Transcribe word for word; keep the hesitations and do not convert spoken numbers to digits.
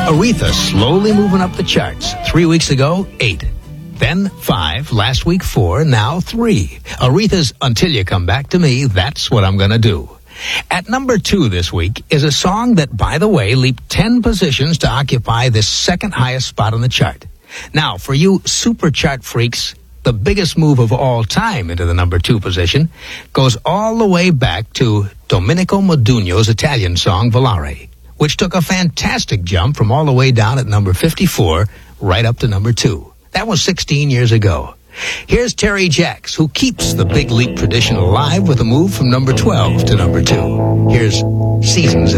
Aretha slowly moving up the charts. Three weeks ago, eight. Then five, last week four, now three. Aretha's Until You Come Back to Me, That's What I'm Gonna Do. At number two this week is a song that, by the way, leaped ten positions to occupy this second highest spot on the chart. Now, for you super chart freaks, the biggest move of all time into the number two position goes all the way back to Domenico Modugno's Italian song, Volare, which took a fantastic jump from all the way down at number fifty-four right up to number two. That was sixteen years ago. Here's Terry Jacks, who keeps the big leap tradition alive with a move from number twelve to number two. Here's Seasons